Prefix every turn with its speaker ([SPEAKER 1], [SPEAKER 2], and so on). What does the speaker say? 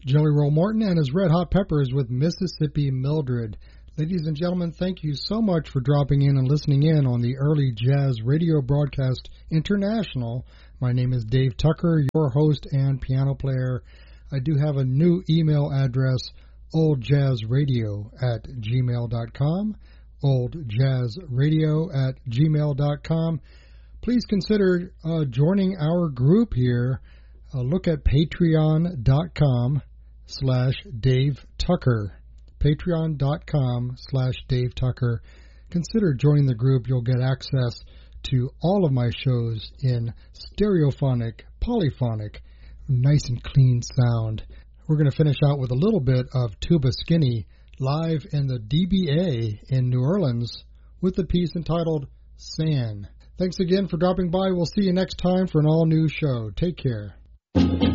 [SPEAKER 1] Jelly Roll Morton and his Red Hot Peppers with Mississippi Mildred. Ladies and gentlemen, thank you so much for dropping in and listening in on the Early Jazz Radio Broadcast International. My name is Dave Tucker, your host and piano player. I do have a new email address, oldjazzradio@gmail.com, oldjazzradio@gmail.com. Please consider joining our group here. Look at patreon.com/Dave Tucker. Patreon.com/Dave Tucker. Consider joining the group. You'll get access to all of my shows in stereophonic, polyphonic, nice and clean sound. We're going to finish out with a little bit of Tuba Skinny live in the DBA in New Orleans with the piece entitled San. Thanks again for dropping by. We'll see you next time for an all-new show. Take care.